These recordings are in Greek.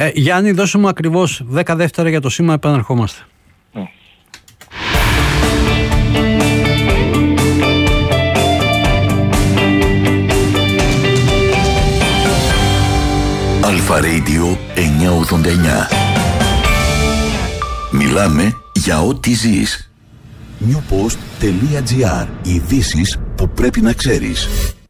Γιάννη, δώσε μου ακριβώς 10 δεύτερα για το σήμα, επαναρχόμαστε. Αλφα Radio 989. Μιλάμε για ό,τι ζεις. newpost.gr. Ειδήσεις που πρέπει να ξέρεις.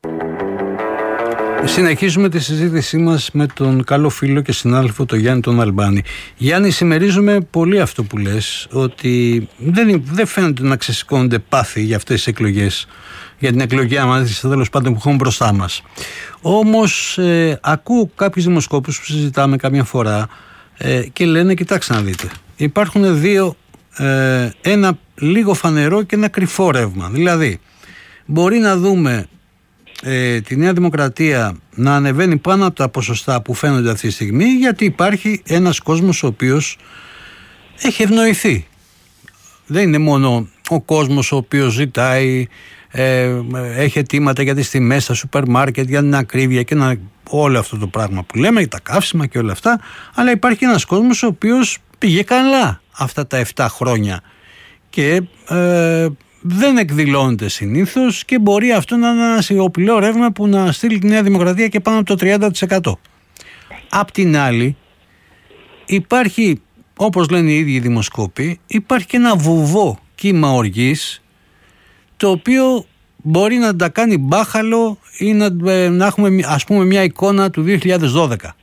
Συνεχίζουμε τη συζήτησή μας με τον καλό φίλο και συνάδελφο τον Γιάννη τον Αλμπάνη. Γιάννη, συμμερίζομαι πολύ αυτό που λες, ότι δεν φαίνεται να ξεσηκώνονται πάθη για αυτές τις εκλογές, για την εκλογή αναμέτρηση τέλος πάντων που έχουμε μπροστά μας. Όμως ακούω κάποιους δημοσκόπους που συζητάμε καμιά φορά και λένε, κοιτάξτε να δείτε, υπάρχουν δύο, ένα λίγο φανερό και ένα κρυφό ρεύμα. Δηλαδή μπορεί να δούμε τη Νέα Δημοκρατία να ανεβαίνει πάνω από τα ποσοστά που φαίνονται αυτή τη στιγμή, γιατί υπάρχει ένας κόσμος ο οποίος έχει ευνοηθεί. Δεν είναι μόνο ο κόσμος ο οποίος ζητάει, έχει αιτήματα για τις τιμές στα σούπερ μάρκετ, για την ακρίβεια και όλο αυτό το πράγμα που λέμε, τα καύσιμα και όλα αυτά, αλλά υπάρχει ένας κόσμος ο οποίος πήγε καλά αυτά τα 7 χρόνια και δεν εκδηλώνεται συνήθως και μπορεί αυτό να είναι ένα σιωπηλό ρεύμα που να στείλει τη Νέα Δημοκρατία και πάνω από το 30%. Απ' την άλλη υπάρχει, όπως λένε οι ίδιοι οι δημοσκόποι, υπάρχει και ένα βουβό κύμα οργής, το οποίο μπορεί να τα κάνει μπάχαλο ή να έχουμε, ας πούμε, μια εικόνα του 2012.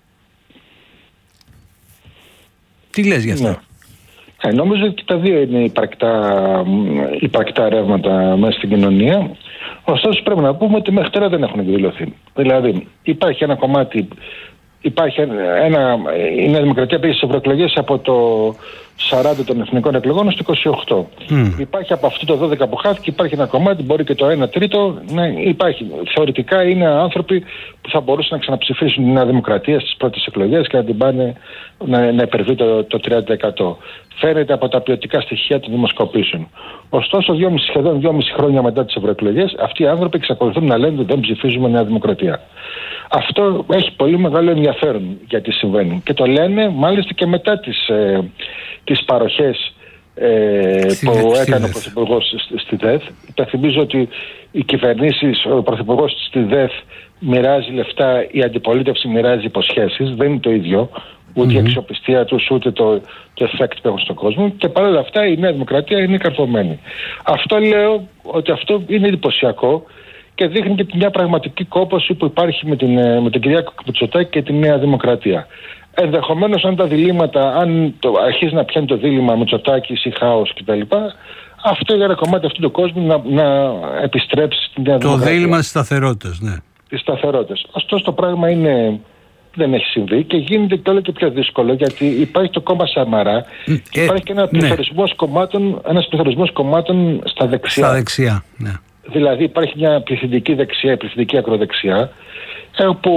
Τι λες γι' αυτό? Ναι. Νομίζω ότι τα δύο είναι υπαρκτά ρεύματα μέσα στην κοινωνία. Ωστόσο πρέπει να πούμε ότι μέχρι τώρα δεν έχουν εκδηλωθεί. Δηλαδή υπάρχει ένα κομμάτι, η Νέα Δημοκρατία πήγε στις ευρωεκλογές από το 40 των εθνικών εκλογών στο 28. Υπάρχει από αυτό το 12 που χάθηκε, υπάρχει ένα κομμάτι, μπορεί και το 1 τρίτο να υπάρχει. Θεωρητικά είναι άνθρωποι που θα μπορούσαν να ξαναψηφίσουν τη Νέα Δημοκρατία στις πρώτες εκλογές και να την πάνε να υπερβεί το 30%. Φαίνεται από τα ποιοτικά στοιχεία των δημοσκοπήσεων. Ωστόσο, σχεδόν 2,5 χρόνια μετά τις ευρωεκλογές, αυτοί οι άνθρωποι εξακολουθούν να λένε ότι δεν ψηφίζουμε Νέα Δημοκρατία. Αυτό έχει πολύ μεγάλο ενδιαφέρον γιατί συμβαίνει. Και το λένε μάλιστα και μετά τις παροχές που έκανε ο Πρωθυπουργός στη ΔΕΘ. Υπενθυμίζω ότι οι κυβερνήσεις, ο Πρωθυπουργός στη ΔΕΘ μοιράζει λεφτά, η αντιπολίτευση μοιράζει υποσχέσεις. Δεν είναι το ίδιο. Ούτε η αξιοπιστία τους, ούτε το effect που έχουν στον κόσμο. Και παρόλα αυτά η Νέα Δημοκρατία είναι καρφωμένη. Αυτό λέω ότι αυτό είναι εντυπωσιακό και δείχνει και μια πραγματική κόπωση που υπάρχει με την κυρία Μητσοτάκη και τη Νέα Δημοκρατία. Ενδεχομένως αν τα διλήμματα, αν αρχίζει να πιάνει το δίλημμα Μητσοτάκης ή χάος κτλ., αυτό για ένα κομμάτι αυτού του κόσμου να επιστρέψει στην Νέα Δημοκρατία. Το δίλημμα της σταθερότητας, ναι. Της σταθερότητας. Ωστόσο το πράγμα δεν έχει συμβεί και γίνεται και όλο και πιο δύσκολο, γιατί υπάρχει το κόμμα Σαμαρά, υπάρχει και ένας πληθωρισμός κομμάτων στα δεξιά. Στα δεξιά, ναι. Δηλαδή υπάρχει μια πληθυντική δεξιά, πληθυντική ακροδεξιά, όπου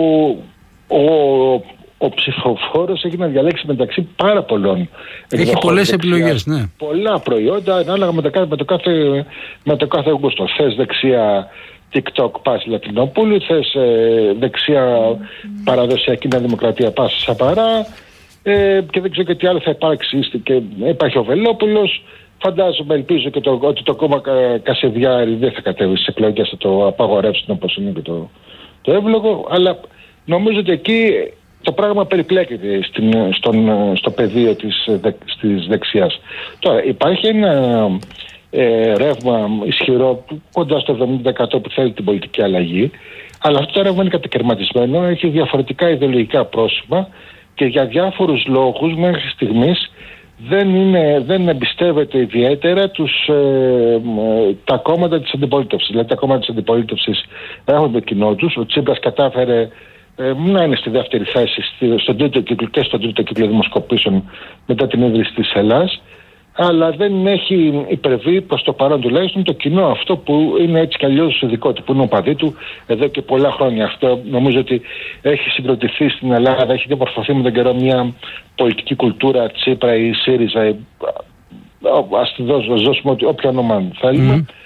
ο ψηφοφόρος έχει να διαλέξει μεταξύ πάρα πολλών. Έχει πολλές επιλογές, ναι. Πολλά προϊόντα, ανάλογα με το κάθε γούστο. Θες δεξιά TikTok, πας Λατινοπούλου, θες δεξιά παραδοσιακή Νέα Δημοκρατία, πας Σαπαρά, και δεν ξέρω και τι άλλο θα υπάρξει. Και υπάρχει ο Βελόπουλος. Φαντάζομαι, ελπίζω και ότι το κόμμα Κασιδιάρη δεν θα κατέβει στις εκλογές, θα το απαγορεύσουν όπως είναι και το εύλογο, αλλά νομίζω ότι εκεί το πράγμα περιπλέκεται στο πεδίο της δεξιάς. Τώρα υπάρχει ένα ρεύμα ισχυρό κοντά στο 70% που θέλει την πολιτική αλλαγή, αλλά αυτό το ρεύμα είναι κατακαιρματισμένο, έχει διαφορετικά ιδεολογικά πρόσημα και για διάφορους λόγους μέχρι στιγμής δεν εμπιστεύεται ιδιαίτερα τα κόμματα της αντιπολίτευσης. Δηλαδή τα κόμματα της αντιπολίτευσης έχουν το κοινό τους. Ο Τσίπρας κατάφερε να είναι στη δεύτερη θέση στον τρίτο κύκλο δημοσκοπήσεων μετά την ίδρυση της Ελλάς, αλλά δεν έχει υπερβεί προς το παρόν τουλάχιστον το κοινό αυτό που είναι έτσι κι αλλιώς δικό του, που είναι ο παδί του εδώ και πολλά χρόνια. Αυτό νομίζω ότι έχει συγκροτηθεί στην Ελλάδα, έχει διαμορφωθεί με τον καιρό μια πολιτική κουλτούρα Τσίπρα ή ΣΥΡΙΖΑ, ας δώσουμε όποιο όνομα θέλουμε,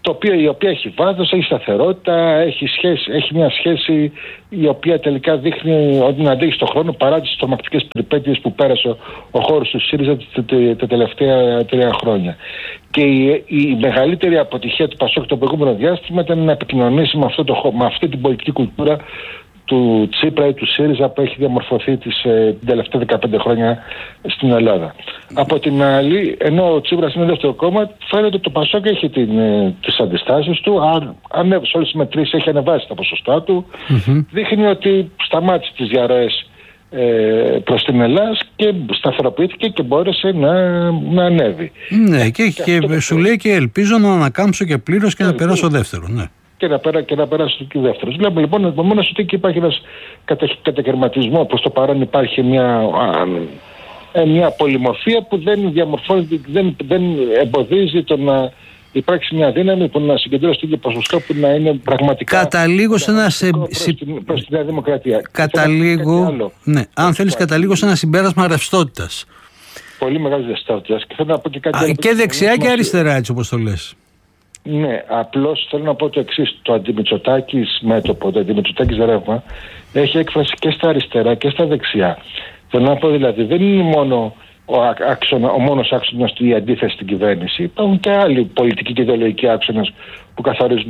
η οποία έχει βάθος, έχει σταθερότητα, έχει μια σχέση η οποία τελικά δείχνει ότι να αντέχει στον χρόνο παρά τις τρομακτικές περιπέτειες που πέρασε ο χώρος του ΣΥΡΙΖΑ τα τελευταία 3 χρόνια. Και η μεγαλύτερη αποτυχία του ΠΑΣΟΚ το προηγούμενο διάστημα ήταν να επικοινωνήσει με αυτή την πολιτική κουλτούρα του Τσίπρα ή του ΣΥΡΙΖΑ που έχει διαμορφωθεί την τελευταία 15 χρόνια στην Ελλάδα. Από την άλλη, ενώ ο Τσίπρας είναι δεύτερο κόμμα, φαίνεται ότι το ΠΑΣΟΚ έχει τις αντιστάσεις του, σε όλες τις μετρήσεις έχει ανεβάσει τα ποσοστά του, δείχνει ότι σταμάτησε τις διαρροές προς την Ελλάδα και σταθεροποιήθηκε και μπόρεσε να ανέβει. Ναι, και σου λέει και ελπίζω να ανακάμψω και πλήρως και να περάσω δεύτερο. Ναι. Και να περάσει και δεύτερο. Βλέπουμε λοιπόν επομένως ότι εκεί υπάρχει ένας κατακαιρματισμό. Προς το παρόν υπάρχει μια πολυμορφία που δεν διαμορφώνεται, δεν εμποδίζει το να υπάρξει μια δύναμη που να συγκεντρώσει το ίδιο ποσοστό που να είναι πραγματικά. Καταλήγω σε ένα. Προς τη Νέα Δημοκρατία. Αν θέλεις, καταλήγω σε ένα συμπέρασμα ρευστότητας. Πολύ μεγάλη ρευστότητας. Και θέλω να πω και κάτι άλλο. Και δεξιά και αριστερά, έτσι όπως το λες. Ναι, απλώς θέλω να πω το εξής. Το Αντιμητσοτάκης μέτωπο, το Αντιμητσοτάκης ρεύμα, έχει έκφραση και στα αριστερά και στα δεξιά. Θέλω να πω δηλαδή, δεν είναι μόνο ο μόνος άξονας η αντίθεση στην κυβέρνηση. Υπάρχουν και άλλοι πολιτικοί και ιδεολογικοί άξονες που καθορίζουν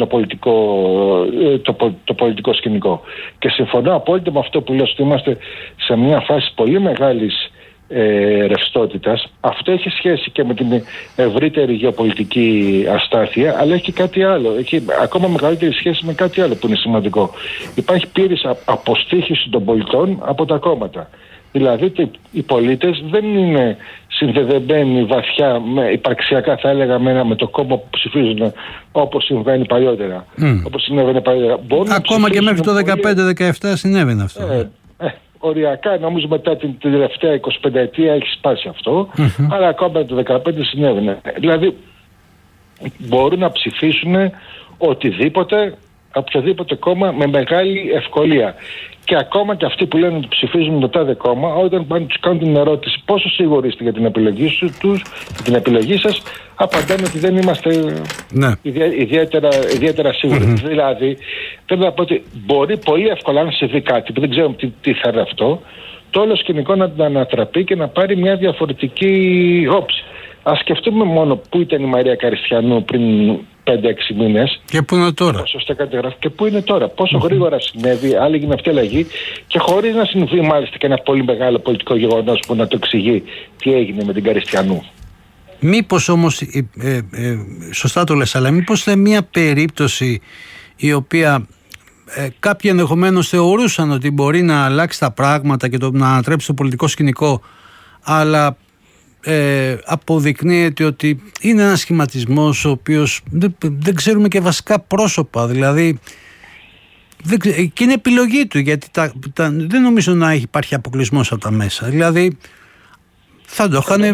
το πολιτικό σκηνικό. Και συμφωνώ απόλυτα με αυτό που λέω, ότι είμαστε σε μια φάση πολύ μεγάλης ρευστότητας. Αυτό έχει σχέση και με την ευρύτερη γεωπολιτική αστάθεια, αλλά έχει και κάτι άλλο. Έχει ακόμα μεγαλύτερη σχέση με κάτι άλλο που είναι σημαντικό. Υπάρχει πλήρης αποστήχηση των πολιτών από τα κόμματα. Δηλαδή οι πολίτες δεν είναι συνδεδεμένοι βαθιά, υπαρξιακά θα έλεγα, με το κόμμα που ψηφίζουν, όπως συμβαίνει παλιότερα. Όπως συνέβαινε παλιότερα. Ακόμα και μέχρι το 15-17 συνέβαινε αυτό. Οριακά, νομίζω μετά την τελευταία 25 ετία έχει σπάσει αυτό, αλλά ακόμα το 15 συνέβαινε. Δηλαδή μπορούν να ψηφίσουν οποιοδήποτε κόμμα με μεγάλη ευκολία. Και ακόμα και αυτοί που λένε ότι ψηφίζουν το τάδε κόμμα, όταν πάνε τους κάνουν την ερώτηση πόσο σίγουροι είστε για την επιλογή τους, την επιλογή σας, απαντάνε ότι δεν είμαστε ιδιαίτερα σίγουροι. Δηλαδή, θέλω να πω ότι μπορεί πολύ εύκολα να συμβεί κάτι που δεν ξέρουμε τι θα είναι αυτό, το όλο σκηνικό να ανατραπεί και να πάρει μια διαφορετική όψη. Ας σκεφτούμε μόνο πού ήταν η Μαρία Καριστιανού πριν 5-6 μήνες. Και πού είναι τώρα. Και πού είναι τώρα. Πόσο γρήγορα συνέβη, έγινε αυτή η αλλαγή και χωρίς να συμβεί μάλιστα και ένα πολύ μεγάλο πολιτικό γεγονός που να το εξηγεί τι έγινε με την Καριστιανού. Μήπως όμως, σωστά το λες, αλλά μήπως είναι μια περίπτωση η οποία κάποιοι ενδεχομένως θεωρούσαν ότι μπορεί να αλλάξει τα πράγματα και να ανατρέψει το πολιτικό σκηνικό, αλλά αποδεικνύεται ότι είναι ένας σχηματισμός ο οποίος δεν ξέρουμε και βασικά πρόσωπα, δηλαδή και είναι επιλογή του, γιατί δεν νομίζω να υπάρχει αποκλεισμός από τα μέσα, δηλαδή θα το είχαν.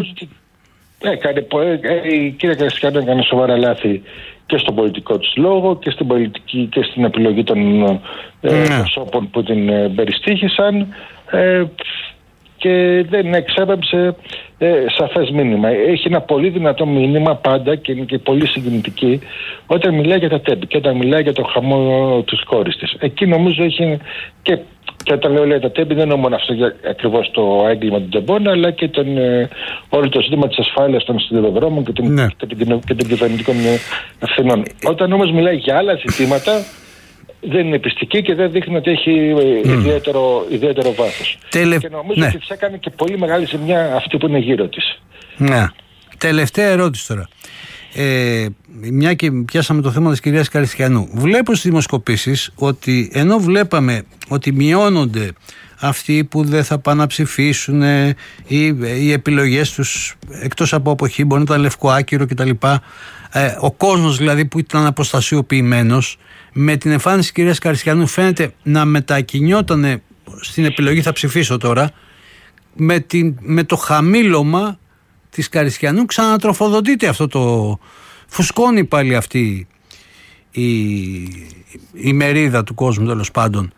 Η κυρία Καριστιανού έκανε σοβαρά λάθη και στον πολιτικό της λόγο και στην πολιτική και στην επιλογή των προσώπων που την περιστήχησαν, και δεν εξέπεψε σαφές μήνυμα. Έχει ένα πολύ δυνατό μήνυμα πάντα και είναι και πολύ συγκινητική όταν μιλάει για τα τέμπη και όταν μιλάει για το χαμό της κόρης της. Εκεί νομίζω έχει και όταν λέω τα τέμπη δεν είναι μόνο αυτό ακριβώς το έγκλημα του τεμπών, αλλά και όλο το ζήτημα της ασφάλειας των σιδηροδρόμων και των κυβερνητικών ευθυνών. Όταν όμως μιλάει για άλλα ζητήματα, δεν είναι πιστική και δεν δείχνει ότι έχει ιδιαίτερο βάθος. Και νομίζω ότι της έκανε και πολύ μεγάλη ζημιά αυτή που είναι γύρω της. Ναι. Τελευταία ερώτηση τώρα. Μια και πιάσαμε το θέμα της κυρίας Καριστιανού. Βλέπω στις δημοσκοπήσεις ότι ενώ βλέπαμε ότι μειώνονται αυτοί που δεν θα πάνε να ψηφίσουν, οι επιλογές τους εκτός από αποχή μπορεί να ήταν λευκό άκυρο κτλ. Ο κόσμος δηλαδή που ήταν αποστασιοποιημένος, με την εμφάνιση της κυρίας Καριστιανού φαίνεται να μετακινιόταν στην επιλογή θα ψηφίσω τώρα, με το χαμήλωμα της Καριστιανού ξανατροφοδοτείται αυτό το φουσκώνει πάλι αυτή η μερίδα του κόσμου, τέλος πάντων.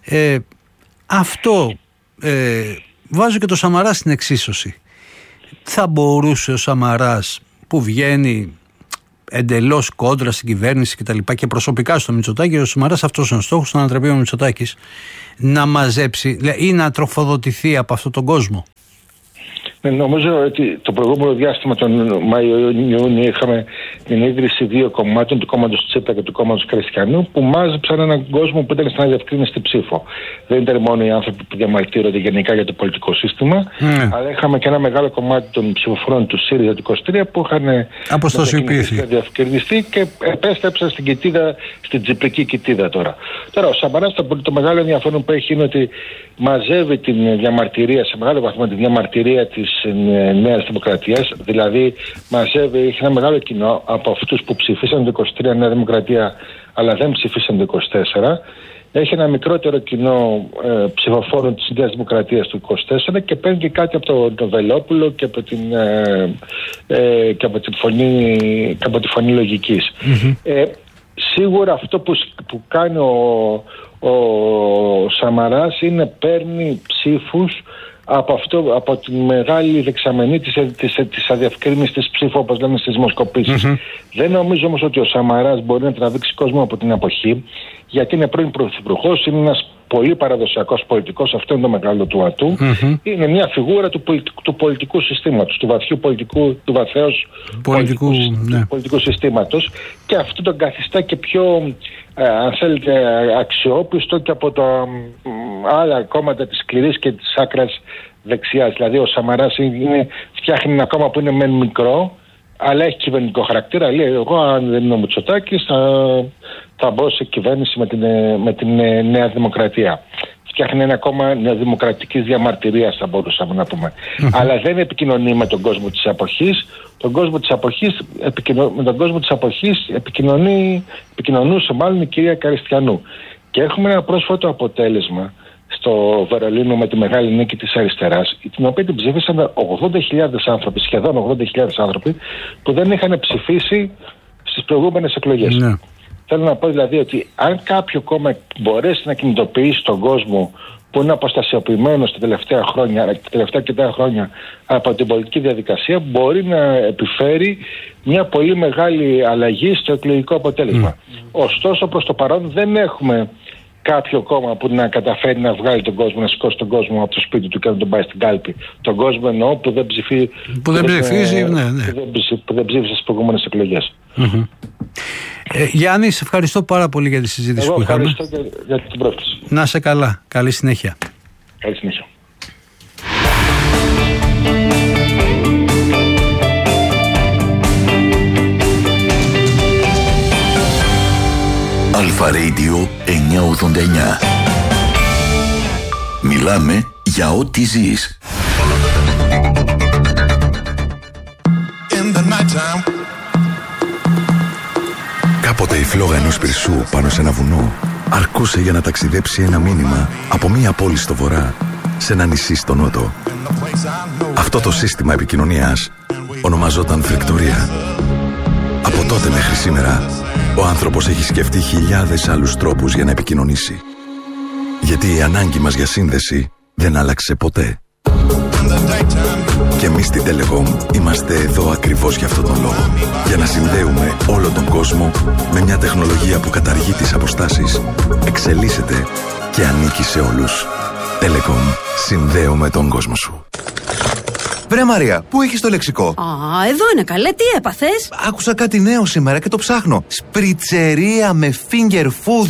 Αυτό βάζω και το Σαμαρά στην εξίσωση. Θα μπορούσε ο Σαμαράς που βγαίνει εντελώς κόντρα στην κυβέρνηση κτλ. Και προσωπικά στο Μητσοτάκη, ο Σαμαράς αυτός είναι ο στόχος, να ανατραπεί ο Μητσοτάκης, να μαζέψει ή να τροφοδοτηθεί από αυτόν τον κόσμο. Νομίζω ότι το προηγούμενο διάστημα, τον Μάιο-Ιούνιο, είχαμε την ίδρυση δύο κομμάτων, του κόμματος Τσίπρα και του κόμματος Χριστιανού, που μάζεψαν έναν κόσμο που ήταν στην αδιευκρίνηστη ψήφο. Δεν ήταν μόνο οι άνθρωποι που διαμαρτύρονται γενικά για το πολιτικό σύστημα, αλλά είχαμε και ένα μεγάλο κομμάτι των ψηφοφορών του ΣΥΡΙΖΑ του 23 που είχαν αδιευκρινιστεί και επέστρεψαν στην κοιτίδα, στην τσιπρική κοιτίδα τώρα. Τώρα, ο Σαμαράς, το μεγάλο ενδιαφέρον που έχει είναι ότι μαζεύει την διαμαρτυρία, σε μεγάλο βαθμό τη διαμαρτυρία της Νέας Δημοκρατίας, δηλαδή μαζεύει, έχει ένα μεγάλο κοινό από αυτούς που ψηφίσαν το 23 Νέα Δημοκρατία αλλά δεν ψηφίσαν το 24. Έχει ένα μικρότερο κοινό ψηφοφόρων της Νέας Δημοκρατίας του 24 και παίρνει και κάτι από τον Βελόπουλο και από τη φωνή λογικής. Σίγουρα αυτό που κάνει ο Σαμαράς είναι παίρνει ψήφους από τη μεγάλη δεξαμενή της αδιευκρίνηστης ψήφου, όπως λέμε στις δημοσκοπήσεις. Δεν νομίζω όμως ότι ο Σαμαράς μπορεί να τραβήξει κόσμο από την αποχή, γιατί είναι πρώην πρωθυπουργός, είναι ένας πολύ παραδοσιακός πολιτικός, αυτό είναι το μεγάλο του ατού. Είναι μια φιγούρα του πολιτικού συστήματος, του βαθιού πολιτικού, του βαθέως πολιτικού συστήματος, και αυτό τον καθιστά και πιο, αν θέλετε, αξιόπιστο και από τα άλλα κόμματα της σκληρής και της άκρας δεξιάς. Δηλαδή ο Σαμαράς φτιάχνει ένα κόμμα που είναι μεν μικρό, αλλά έχει κυβερνητικό χαρακτήρα. Λέει, εγώ αν δεν είναι ο Μητσοτάκης θα μπω σε κυβέρνηση με την Νέα Δημοκρατία. Φτιάχνει ένα κόμμα νεοδημοκρατικής διαμαρτυρίας, θα μπορούσαμε να πούμε. Αλλά δεν επικοινωνεί με τον κόσμο της αποχής. Με τον κόσμο της αποχής επικοινωνούσε μάλλον η κυρία Καριστιανού. Και έχουμε ένα πρόσφατο αποτέλεσμα στο Βερολίνο με τη μεγάλη νίκη της αριστεράς, την οποία την ψήφισαν 80.000 άνθρωποι, σχεδόν 80.000 άνθρωποι, που δεν είχαν ψηφίσει στις προηγούμενες εκλογές. Θέλω να πω δηλαδή ότι αν κάποιο κόμμα μπορέσει να κινητοποιήσει τον κόσμο που είναι αποστασιοποιημένος τα τελευταία και 10 χρόνια από την πολιτική διαδικασία, μπορεί να επιφέρει μια πολύ μεγάλη αλλαγή στο εκλογικό αποτέλεσμα. Ωστόσο, προς το παρόν δεν έχουμε κάποιο κόμμα που να καταφέρει να βγάλει τον κόσμο, να σηκώσει τον κόσμο από το σπίτι του και να τον πάει στην κάλπη. Τον κόσμο εννοώ που δεν ψηφίζει, που δεν ψήφισε στις προηγούμενες εκλογές. Γιάννη, σε ευχαριστώ πάρα πολύ για τη συζήτηση που είχαμε. Ευχαριστώ για την πρόσκληση. Να είσαι καλά. Καλή συνέχεια. Καλή συνέχεια. Αλφα Radio 989. Μιλάμε για ό,τι ζεις. Κάποτε η φλόγα ενός πυρσού πάνω σε ένα βουνό αρκούσε για να ταξιδέψει ένα μήνυμα από μία πόλη στο βορρά σε ένα νησί στο νότο. Αυτό το σύστημα επικοινωνίας ονομαζόταν φρεκτορία. Από τότε μέχρι σήμερα ο άνθρωπος έχει σκεφτεί χιλιάδες άλλους τρόπους για να επικοινωνήσει. Γιατί η ανάγκη μας για σύνδεση δεν άλλαξε ποτέ. Και εμείς στην Telecom είμαστε εδώ ακριβώς για αυτόν τον λόγο. Για να συνδέουμε όλο τον κόσμο με μια τεχνολογία που καταργεί τις αποστάσεις, εξελίσσεται και ανήκει σε όλους. Telecom. Συνδέουμε τον κόσμο σου. Βρε Μαρία, πού έχεις το λεξικό? Εδώ είναι καλέ, τι έπαθες? Άκουσα κάτι νέο σήμερα και το ψάχνω. Σπριτσερία με finger food.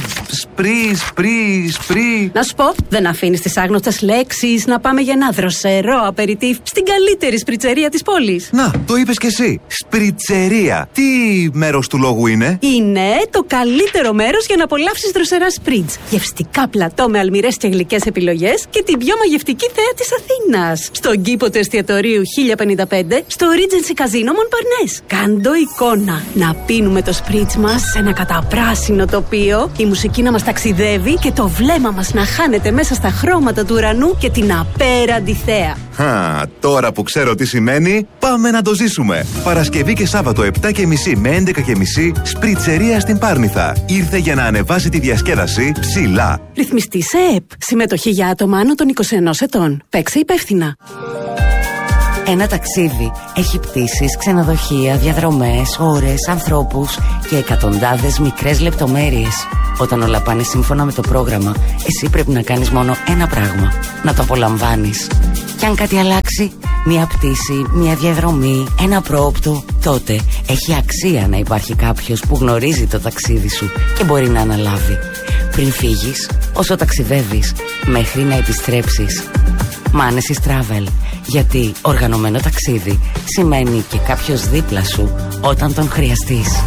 Σπρί. Να σου πω, δεν αφήνεις τις άγνωστες λέξεις να πάμε για ένα δροσερό απεριτίφ στην καλύτερη σπριτσερία της πόλης. Να, το είπες κι εσύ. Σπριτσερία. Τι μέρος του λόγου είναι? Είναι το καλύτερο μέρος για να απολαύσεις δροσερά σπριτς. Γευστικά πλατό με αλμυρές και γλυκές επιλογές και την πιο μαγευτική θέα της Αθήνας. Στον κήπο του εστιατορίου 1055 στο Regency Casino Montparnasse. Κάντο εικόνα. Να πίνουμε το σπριτς μας σε ένα καταπράσινο τοπίο, η μουσική να μας ταξιδεύει και το βλέμμα μας να χάνεται μέσα στα χρώματα του ουρανού και την απέραντη θέα. Τώρα που ξέρω τι σημαίνει, πάμε να το ζήσουμε. Παρασκευή και Σάββατο 7.30 με 11.30 σπριτσερία στην Πάρνηθα. Ήρθε για να ανεβάσει τη διασκέδαση ψηλά. Ρυθμιστή σε ΕΕΠ. Συμμετοχή για άτομα άνω των 21 ετών. Παίξε υπεύθυνα. Ένα ταξίδι έχει πτήσεις, ξενοδοχεία, διαδρομές, ώρες, ανθρώπους και εκατοντάδες μικρές λεπτομέρειες. Όταν όλα πάνε σύμφωνα με το πρόγραμμα, εσύ πρέπει να κάνεις μόνο ένα πράγμα: να το απολαμβάνεις. Κι αν κάτι αλλάξει, μια πτήση, μια διαδρομή, ένα πρόοπτο, τότε έχει αξία να υπάρχει κάποιος που γνωρίζει το ταξίδι σου και μπορεί να αναλάβει. Πριν φύγεις, όσο ταξιδεύεις, μέχρι να επιστρέψεις. Manesis Travel. Γιατί οργανωμένο ταξίδι σημαίνει και κάποιος δίπλα σου όταν τον χρειαστείς.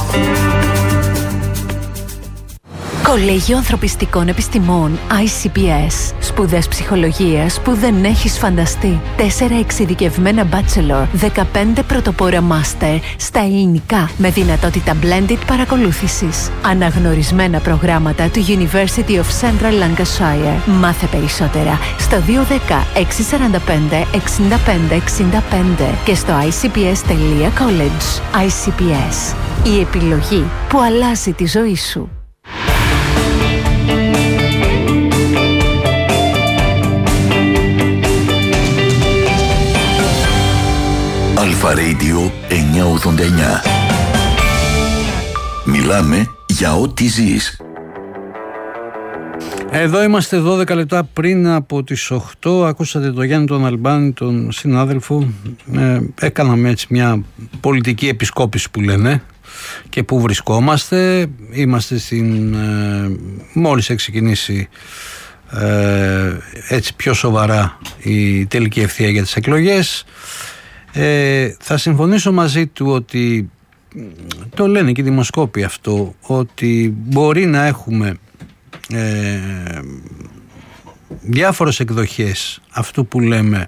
Κολέγιο Ανθρωπιστικών Επιστημών ICPS. Σπουδές ψυχολογίας που δεν έχεις φανταστεί. 4 εξειδικευμένα bachelor, 15 πρωτοπόρα master στα ελληνικά με δυνατότητα blended παρακολούθησης. Αναγνωρισμένα προγράμματα του University of Central Lancashire. Μάθε περισσότερα στο 210 645 65 65 και στο icps.college. ICPS. Η επιλογή που αλλάζει τη ζωή σου. Αλφα Radio 989. Μιλάμε για ό,τι ζεις. Εδώ είμαστε 12 λεπτά πριν από τις 8. Ακούσατε τον Γιάννη τον Αλμπάνη, τον συνάδελφο. Έκαναμε έτσι μια πολιτική επισκόπηση που λένε και που βρισκόμαστε. Είμαστε μόλις έχει ξεκινήσει έτσι πιο σοβαρά η τελική ευθεία για τις εκλογές. Θα συμφωνήσω μαζί του ότι το λένε και οι δημοσκόποι αυτό, ότι μπορεί να έχουμε διάφορες εκδοχές αυτού που λέμε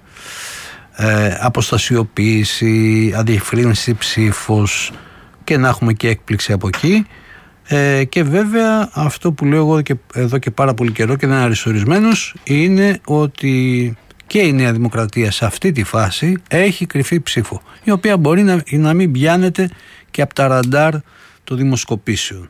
αποστασιοποίηση, αδιευκρίνηση ψήφος και να έχουμε και έκπληξη από εκεί, και βέβαια αυτό που λέω εγώ και εδώ και πάρα πολύ καιρό και δεν είναι αριστορισμένος είναι ότι και η Νέα Δημοκρατία σε αυτή τη φάση έχει κρυφή ψήφο, η οποία μπορεί να μην πιάνεται και από τα ραντάρ των δημοσκοπήσεων.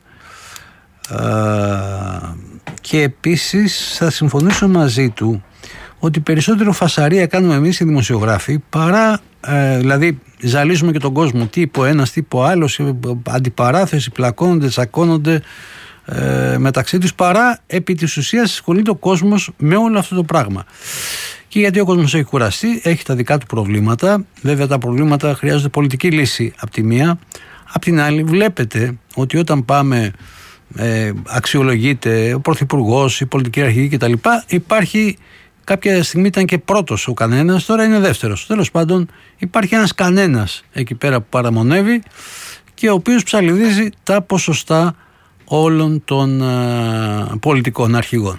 Και επίσης θα συμφωνήσω μαζί του ότι περισσότερο φασαρία κάνουμε εμείς οι δημοσιογράφοι παρά, δηλαδή ζαλίζουμε και τον κόσμο, τι είπε ο ένας, τι είπε ο άλλος, αντιπαράθεση, πλακώνονται, τσακώνονται μεταξύ τους, παρά επί της ουσίας ασχολείται ο κόσμος με όλο αυτό το πράγμα. Και γιατί ο κόσμος έχει κουραστεί, έχει τα δικά του προβλήματα. Βέβαια τα προβλήματα χρειάζονται πολιτική λύση από τη μία. Απ' την άλλη βλέπετε ότι όταν πάμε, αξιολογείται ο Πρωθυπουργός, η πολιτική αρχηγή κτλ. Υπάρχει, κάποια στιγμή ήταν και πρώτος ο κανένας, τώρα είναι δεύτερος. Τέλος πάντων υπάρχει ένας κανένας εκεί πέρα που παραμονεύει και ο οποίος ψαλιδίζει τα ποσοστά όλων των πολιτικών αρχηγών.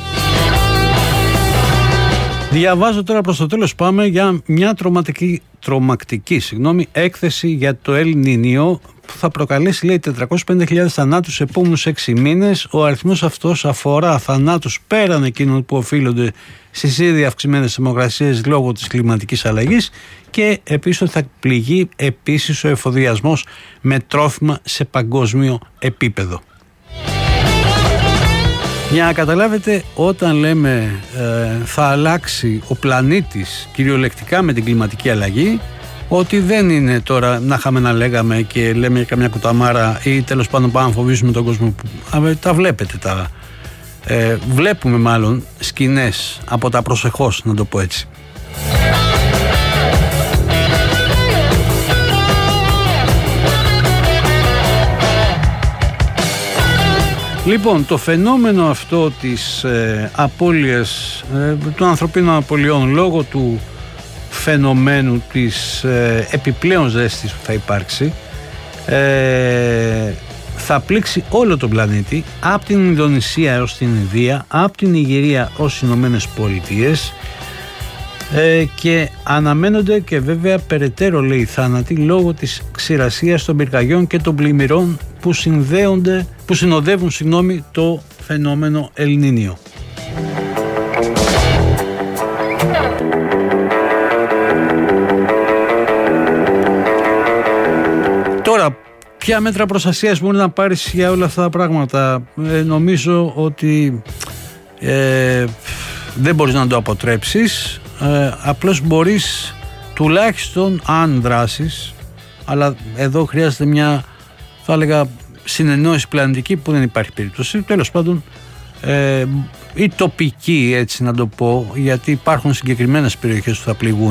Διαβάζω τώρα προς το τέλος, πάμε για μια τρομακτική έκθεση για το El Niño που θα προκαλέσει, λέει, 450.000 θανάτους σε επόμενους 6 μήνες. Ο αριθμός αυτός αφορά θανάτους πέραν εκείνων που οφείλονται στις ήδη αυξημένες θερμοκρασίες λόγω της κλιματικής αλλαγής, και επίσης θα πληγεί επίσης ο εφοδιασμός με τρόφιμα σε παγκόσμιο επίπεδο. Για να καταλάβετε, όταν λέμε θα αλλάξει ο πλανήτης κυριολεκτικά με την κλιματική αλλαγή, ότι δεν είναι τώρα να είχαμε να λέγαμε και λέμε για καμιά κουταμάρα ή τέλος πάντων πάμε να φοβήσουμε τον κόσμο. Τα βλέπετε, βλέπουμε μάλλον σκηνές από τα προσεχώς, να το πω έτσι. Λοιπόν, το φαινόμενο αυτό της απώλειας των ανθρωπίνων απολειών λόγω του φαινομένου της επιπλέον ζέστης που θα υπάρξει θα πλήξει όλο τον πλανήτη, από την Ινδονησία έως την Ινδία, από την Νιγηρία ως τις Ηνωμένες Πολιτείες, και αναμένονται και βέβαια περαιτέρω, λέει, θάνατοι λόγω της ξηρασίας των πυρκαγιών και των πλημμυρών που συνοδεύουν το φαινόμενο El Niño. Τώρα, ποια μέτρα προστασίας μπορεί να πάρεις για όλα αυτά τα πράγματα? Νομίζω ότι δεν μπορείς να το αποτρέψεις, απλώς μπορείς τουλάχιστον αν δράσεις, αλλά εδώ χρειάζεται μια, θα έλεγα, συνεννόηση πλανητική που δεν υπάρχει περίπτωση, τέλος πάντων ή τοπική, έτσι να το πω, γιατί υπάρχουν συγκεκριμένες περιοχές που θα πληγούν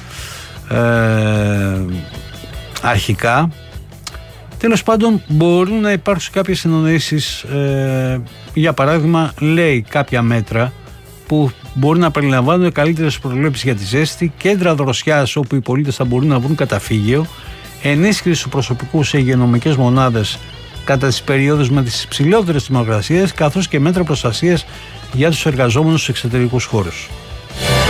αρχικά. Τέλος πάντων μπορούν να υπάρξουν κάποιες συνεννοήσεις, για παράδειγμα λέει κάποια μέτρα που μπορούν να περιλαμβάνουν καλύτερες προβλέψεις για τη ζέστη, κέντρα δροσιάς όπου οι πολίτες θα μπορούν να βρουν καταφύγιο, ενίσχυση του προσωπικού σε υγειονομικές μονάδες κατά τις περιόδους με τις υψηλότερες θερμοκρασίες, καθώς και μέτρα προστασίας για τους εργαζόμενους στους εξωτερικούς χώρους.